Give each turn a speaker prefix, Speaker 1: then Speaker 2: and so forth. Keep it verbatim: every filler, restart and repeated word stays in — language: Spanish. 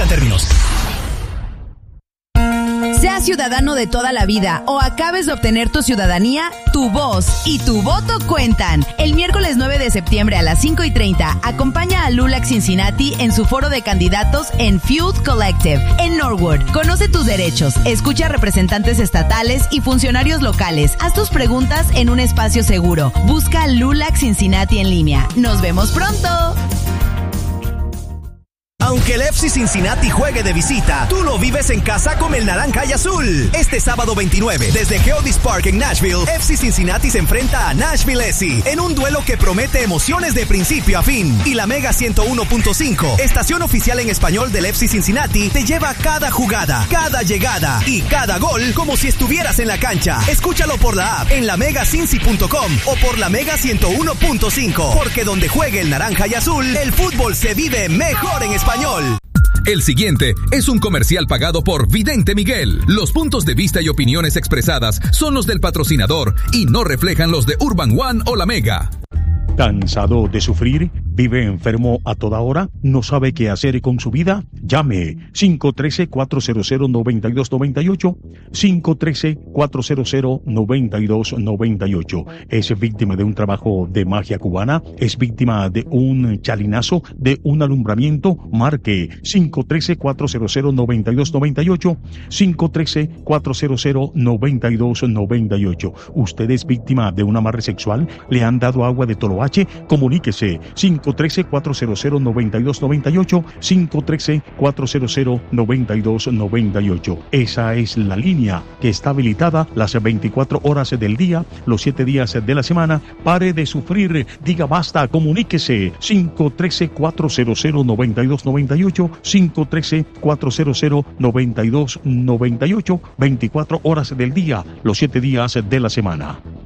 Speaker 1: Aplican términos.
Speaker 2: Seas ciudadano de toda la vida o acabes de obtener tu ciudadanía, tu voz y tu voto cuentan. El miércoles nueve de septiembre a las cinco y treinta, acompaña a LULAC Cincinnati en su foro de candidatos en Fuel Collective, en Norwood. Conoce tus derechos, escucha a representantes estatales y funcionarios locales. Haz tus preguntas en un espacio seguro. Busca LULAC Cincinnati en línea. ¡Nos vemos pronto!
Speaker 1: Aunque el F C Cincinnati juegue de visita, tú lo vives en casa con el naranja y azul. Este sábado veintinueve, desde Geodis Park en Nashville, F C Cincinnati se enfrenta a Nashville S C en un duelo que promete emociones de principio a fin. Y la Mega ciento uno punto cinco, estación oficial en español del F C Cincinnati, te lleva cada jugada, cada llegada y cada gol como si estuvieras en la cancha. Escúchalo por la app, en la mega cincy punto com o por la Mega ciento uno punto cinco, porque donde juegue el naranja y azul, el fútbol se vive mejor en español.
Speaker 3: El siguiente es un comercial pagado por Vidente Miguel. Los puntos de vista y opiniones expresadas son los del patrocinador y no reflejan los de Urban One o La Mega.
Speaker 4: ¿Cansado de sufrir? ¿Vive enfermo a toda hora? ¿No sabe qué hacer con su vida? Llame cinco uno tres, cuatro cero cero, nueve dos nueve ocho, cinco uno tres, cuatro cero cero, nueve dos nueve ocho. ¿Es víctima de un trabajo de magia cubana? ¿Es víctima de un chalinazo, de un alumbramiento? Marque cinco uno tres, cuatro cero cero, nueve dos nueve ocho, cinco uno tres, cuatro cero cero, nueve dos nueve ocho. ¿Usted es víctima de un amarre sexual? ¿Le han dado agua de Toloache? Comuníquese cinco uno tres, cuatro cero cero, nueve dos nueve ocho, cinco uno tres, cuatro cero cero, nueve dos nueve ocho. Esa es la línea que está habilitada las veinticuatro horas del día, los siete días de la semana. Pare de sufrir, diga basta, comuníquese cinco uno tres, cuatro cero cero, nueve dos nueve ocho, cinco uno tres, cuatro cero cero, nueve dos nueve ocho, veinticuatro horas del día, los siete días de la semana.